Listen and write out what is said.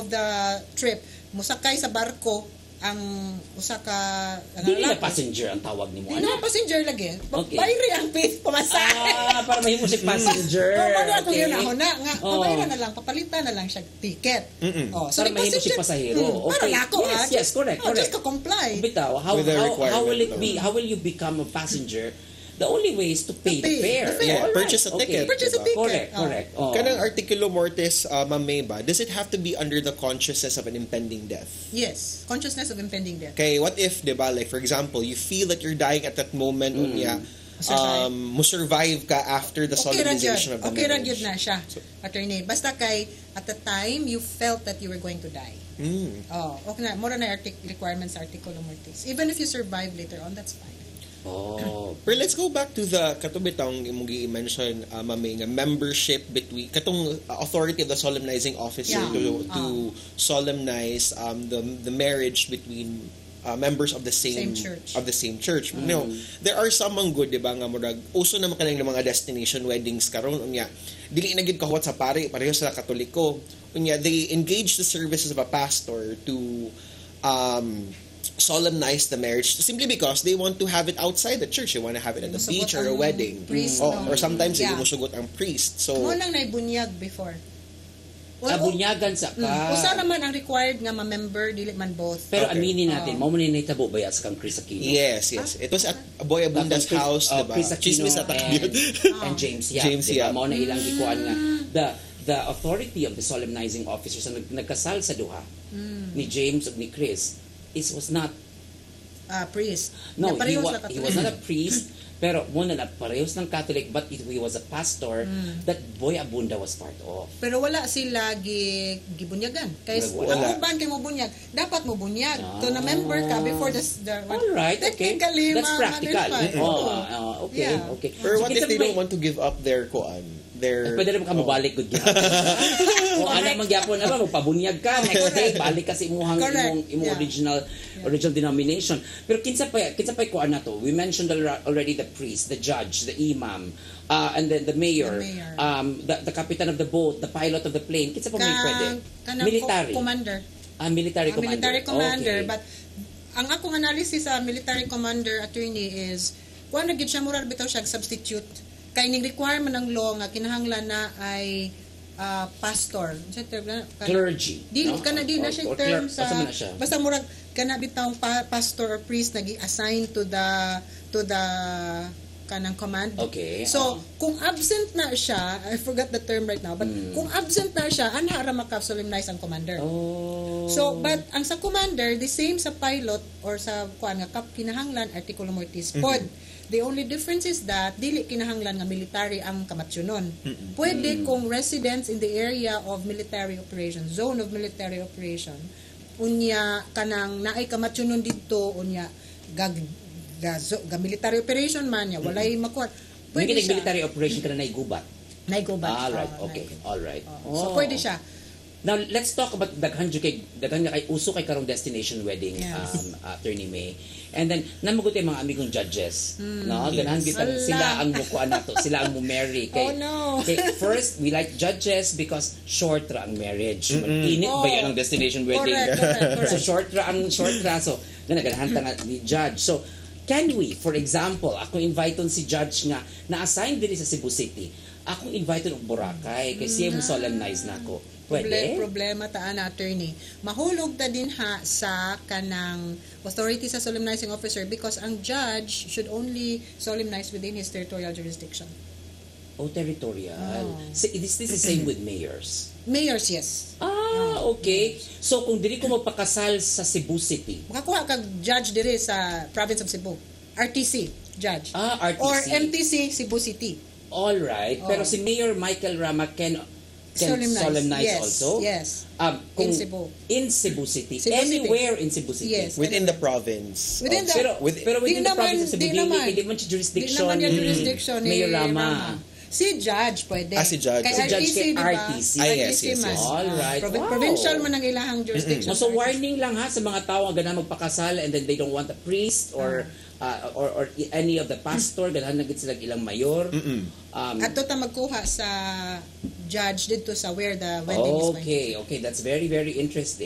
of the trip, musakay sa barko ang usa ka Dili na passenger ang tawag nimo. Dili na passenger lagi. Okay. Bayri ang pay pamasahe. Para mahimo si passenger. Ako yun ako na nga. Pabayran na lang, papalitan na lang siya ticket. So para mahimo si pasahero. Okay. Para ako yes, correct. Just to comply. Bitaw, how will it be? How will you become a passenger? The only way is to pay the fare. Yeah, purchase a ticket. Purchase a ticket. Correct. Kanang artikulo mortis, Ma'am May ba, does it have to be under the consciousness of an impending death? Yes, consciousness of impending death. Okay, what if, diba, like for example, you feel that you're dying at that moment, mo survive ka after the solemnization of the marriage. marriage. Na siya, attorney. Basta kay, at the time, you felt that you were going to die. Okay na, more na requirements sa artikulo mortis. Even if you survive later on, that's fine. But let's go back to the katubitang imong gi-mention, Mami, nga membership between katong authority of the solemnizing officer to solemnize the marriage between members of the same church. No, there are some good, di ba, nga murag uso na makalang ng mga destination weddings karon unya dili na gid kahawat sa pareho sa Katoliko. Unya they engage the services of a pastor to solemnize the marriage simply because they want to have it outside the church. They want to have it at the beach or a wedding. Priest, or sometimes hindi mo sugot ang priest. So mo lang naibunyag before. Bunyagan sa ka. Usa naman ang required nga ma-member dili man both. Pero aminin natin, mo man nahitabo ba sa kang Chris Aquino? Yes. It was at Boy Abunda's house, diba? Chris Aquino and James Yap. Mo na ilang gikuan nga the authority of the solemnizing officers na nagkasal sa duha ni James ug ni Chris was not priest. No, he was not a priest, pero muna na parehos ng Catholic, but he was a pastor that Boy Abunda was part of. Pero wala sila gibunyagan. Kaya ang uban kay mo bunyag, dapat mo bunyag. To na member ka before the all right, okay. That's practical. Okay. Pero what if they don't want to give up their pwede rin ka mabalik good gyapon. O ana man gyapon na ba magpabunyag ka next day balik ka sa imong original denomination. Pero kinsa pa ko ana to. We mentioned already the priest, the judge, the imam, and then the mayor, the captain of the boat, the pilot of the plane. Kinsa pa may pwede? Military commander. Military commander. Okay. But ang akong analysis sa military commander, attorney, is kuan na gid siya mura bitaw siya substitute. Kay ning requirement ng law nga kinahanglan na ay pastor, clergy. Dili kana di na siya term sa basta murag kana bitawng pastor or priest nagi-assign to the kanang command. Okay. So, kung absent na siya, I forgot the term right now, but kung absent na siya, anha ra maka-solemnize ang commander. So, but ang sa commander, the same sa pilot or sa kuan nga kinahanglan artikulo mortis pod. The only difference is that dili kinahanglan nga military ang kamatsyonon. Pwede kung residents in the area of military operation, zone of military operation, unya kanang naay kamatsyonon didto unya ga military operation man ya walay makuha. Pwede siya. Military operation kana naigubat. Naigubat. All right. So pwede siya. Now, let's talk about daghan kay uso kay karong destination wedding, Attorney May. And then namugot mga amigong judges, no? Ganahan kita sila ang mukuan nato, sila ang mo marry kay. Okay, first we like judges because short ra ang marriage. Init ba yan ang destination wedding? Correct. So short ra so ganahan ta nga ni judge. So can we, for example, ako inviteon si judge nga na-assign diri sa Cebu City. Ako inviteon og Boracay kay siya mo solemnize nako. Problema taan na attorney. Mahulog ta din ha sa kanang authority sa solemnizing officer because ang judge should only solemnize within his territorial jurisdiction. Territorial. So, is this the same with mayors? Mayors, yes. Okay. So, kung dili ko magpakasal sa Cebu City, makakuha kag judge diri sa province of Cebu. RTC, judge. RTC. Or MTC, Cebu City. All right. Pero si Mayor Michael Rama can solemnize also? Yes. In Cebu City. Anywhere in Cebu City? Yes. Within the province. Pero within the province of Cebu, hindi man siya jurisdiction. Di naman yung jurisdiction ni Mayor Rama. Si judge pwede. Si judge. Kay Si judge kay diba? RTC. Yes. man. Alright. Wow. Provincial man ang ilahang jurisdiction. So warning lang ha sa mga tao nga ganahan magpakasal and then they don't want a priest or any of the pastor, ganahan na gid sila ilang mayor. Ato ta magkuha sa judge dito sa where the wedding is going. Okay, that's very very interesting.